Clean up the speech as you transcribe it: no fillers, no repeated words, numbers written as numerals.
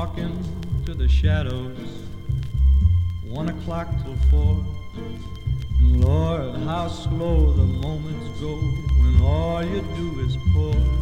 talking to the shadows, 1 o'clock till 4. And Lord, how slow the moments go when all you do is pour.